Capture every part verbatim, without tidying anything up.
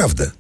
Naprawdę.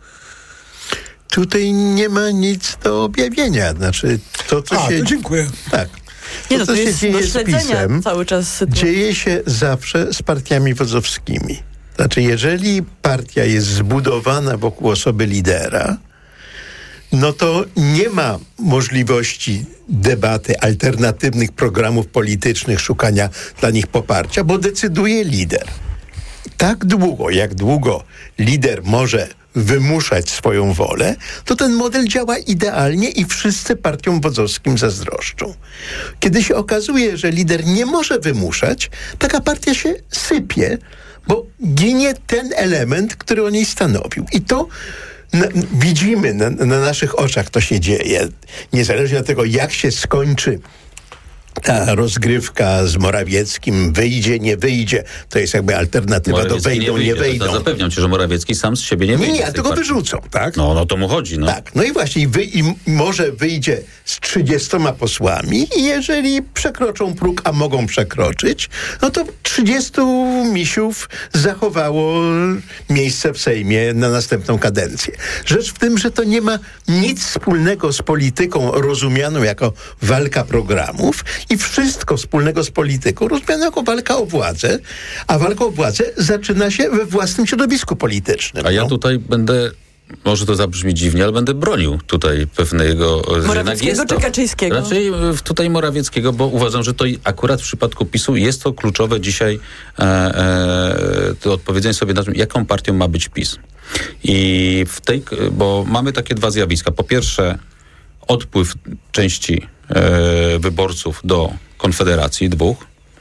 Tutaj nie ma nic do objawienia. Znaczy, to, co A, się... to dziękuję. Tak. Nie, no, to, to co się jest dzieje do z śledzenia PiS-em, cały czas sytuacja. dzieje się zawsze z partiami wodzowskimi. Znaczy, jeżeli partia jest zbudowana wokół osoby lidera, no to nie ma możliwości debaty, alternatywnych programów politycznych, szukania dla nich poparcia, bo decyduje lider. Tak długo, jak długo lider może wymuszać swoją wolę, to ten model działa idealnie i wszyscy partiom wodzowskim zazdroszczą. Kiedy się okazuje, że lider nie może wymuszać, taka partia się sypie, bo ginie ten element, który o niej stanowił. I to na, widzimy na, na naszych oczach, to się dzieje. Niezależnie od tego, jak się skończy ta rozgrywka z Morawieckim, wyjdzie, nie wyjdzie, to jest jakby alternatywa Morawiecki do wejdą, nie, nie, wyjdzie, wejdą. nie wejdą. Zapewniam cię, że Morawiecki sam z siebie nie wyjdzie. Nie, nie, z tej tylko partii. wyrzucą, tak? No, no to mu chodzi, no. Tak, no i właśnie, wy, i może wyjdzie z trzydziestoma posłami i jeżeli przekroczą próg, a mogą przekroczyć, no to trzydziestu misiów zachowało miejsce w Sejmie na następną kadencję. Rzecz w tym, że to nie ma nic wspólnego z polityką rozumianą jako walka programów i wszystko wspólnego z polityką rozumianą jako walka o władzę, a walka o władzę zaczyna się we własnym środowisku politycznym. A ja no. tutaj będę, może to zabrzmi dziwnie, ale będę bronił tutaj pewnego... Morawieckiego czy Kaczyńskiego? Raczej tutaj Morawieckiego, bo uważam, że to akurat w przypadku PiSu jest to kluczowe dzisiaj e, e, to odpowiedzenie sobie na tym, jaką partią ma być PiS. I w tej, bo mamy takie dwa zjawiska. Po pierwsze, odpływ części e, wyborców do Konfederacji, dwóch.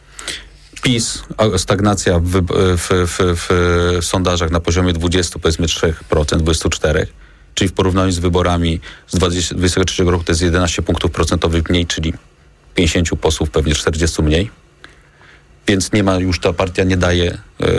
PiS, stagnacja w, w, w, w sondażach na poziomie dwudziestu, powiedzmy trzy procent, dwadzieścia cztery procent, czyli w porównaniu z wyborami z dwudziestego trzeciego roku to jest jedenaście punktów procentowych mniej, czyli pięćdziesięciu posłów, pewnie czterdziestu mniej. Więc nie ma już, ta partia nie daje,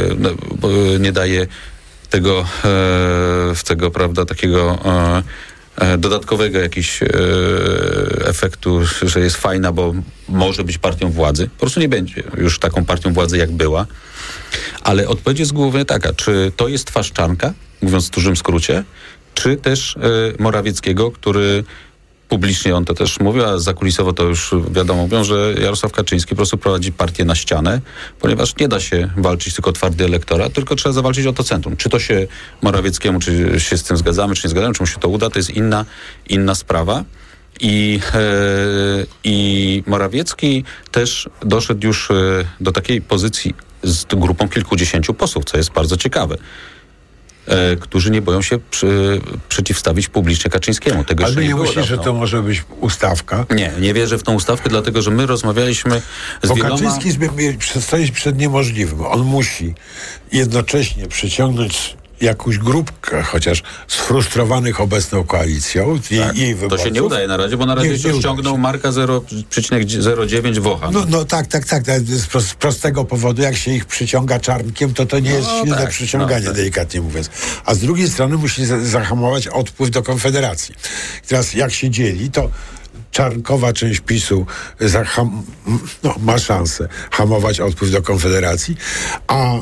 nie daje tego, tego prawda, takiego dodatkowego jakiegoś e, efektu, że jest fajna, bo może być partią władzy. Po prostu nie będzie już taką partią władzy, jak była. Ale odpowiedź jest głównie taka, czy to jest twarz Czarnka, mówiąc w dużym skrócie, czy też e, Morawieckiego, który publicznie, on to też mówił, a zakulisowo to już wiadomo, mówią, że Jarosław Kaczyński po prostu prowadzi partię na ścianę, ponieważ nie da się walczyć tylko o twardy elektorat, tylko trzeba zawalczyć o to centrum. Czy to się Morawieckiemu, czy się z tym zgadzamy, czy nie zgadzamy, czy mu się to uda, to jest inna, inna sprawa. I, e, I Morawiecki też doszedł już e, do takiej pozycji z grupą kilkudziesięciu posłów, co jest bardzo ciekawe. E, którzy nie boją się przy, przeciwstawić publicznie Kaczyńskiemu. Tego Ale nie, nie było myślisz, że dawno. to może być ustawka? Nie, nie wierzę w tą ustawkę, dlatego, że my rozmawialiśmy z Bo wieloma... Kaczyński stoi przed niemożliwym. On musi jednocześnie przyciągnąć jakąś grupkę, chociaż sfrustrowanych obecną koalicją, tak, jej, jej wyborców. To się nie udaje na razie, bo na razie nie, jeszcze nie ściągnął Marka zero przecinek zero dziewięć Wocha. No, no tak, tak, tak. Z, pro, z prostego powodu, jak się ich przyciąga Czarnkiem, to to nie No, jest silne tak, przyciąganie, no, tak. delikatnie mówiąc. A z drugiej strony musi zahamować odpływ do Konfederacji. Teraz jak się dzieli, to czarnkowa część PiSu zaham, no, ma szansę hamować odpływ do Konfederacji, a,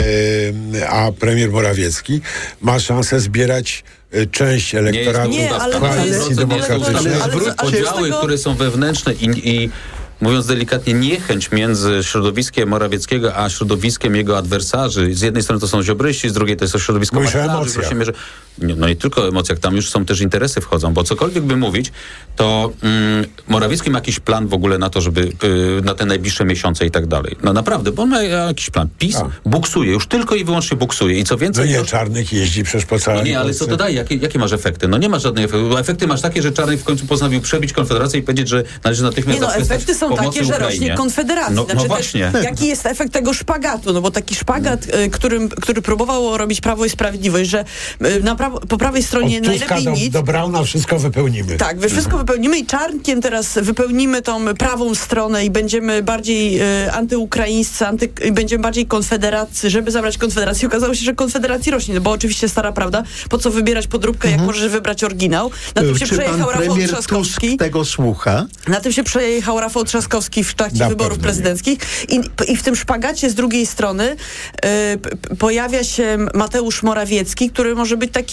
e, a premier Morawiecki ma szansę zbierać część elektoratu Nie, ale Koalicji Demokratycznej. Ale- ale- Podziały, tego- które są wewnętrzne i, i mówiąc delikatnie, niechęć między środowiskiem Morawieckiego a środowiskiem jego adwersarzy. Z jednej strony to są ziobryści, z drugiej to jest to środowisko Mówisz o maklarzy, emocjach. w mierze, nie, no nie tylko o emocjach, tam już są też interesy wchodzą, bo cokolwiek by mówić, to mm, Morawiecki ma jakiś plan w ogóle na to, żeby y, na te najbliższe miesiące i tak dalej. No naprawdę, bo on ma jakiś plan. PiS A. buksuje, już tylko i wyłącznie buksuje. I co No więcej... nie, to... Czarnek jeździ przecież po całej No nie, ale co to daje? Jakie, jakie masz efekty? No nie masz żadnych efektów. Efekty masz takie, że Czarnek w końcu postanowił przebić Konfederację i powiedzieć, że należy natychmiast Nie no, zaprzestać efekty są pomocy takie, że Ukrainie. rośnie Konfederacja. No, no znaczy właśnie. Też, jaki jest efekt tego szpagatu? No bo taki szpagat, y, którym, który próbowało robić Prawo i Sprawiedliwość, że y, na prawo, po prawej stronie Od Tuska najlepiej do, nic. do Brauna wszystko wypełnimy. Tak, wy wszystko wypełnimy i Czarnkiem teraz wypełnimy tą prawą stronę i będziemy bardziej y, antyukraińscy, anty, y, będziemy bardziej konfederacy, żeby zabrać Konfederację. Okazało się, że Konfederacji rośnie, no bo oczywiście stara prawda, po co wybierać podróbkę, jak możesz wybrać oryginał. Na tym się Czy pan przejechał Rafał premier Trzaskowski. Tusk tego słucha? Na tym się przejechał Rafał Trzaskowski w trakcie Na wyborów pewno nie. prezydenckich I, i w tym szpagacie z drugiej strony y, p- pojawia się Mateusz Morawiecki, który może być takim